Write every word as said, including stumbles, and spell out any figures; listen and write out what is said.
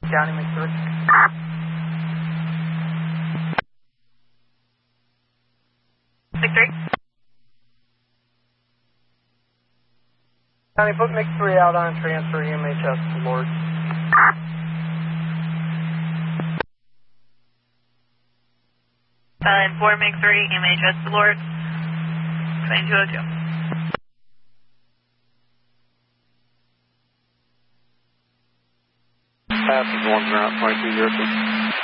County, make three. Six three. County, book Mix three out on transfer E M H S to Lord. Silent four, make three, E M H S to Lord. twenty two oh two. Passes one, twenty-two oh two.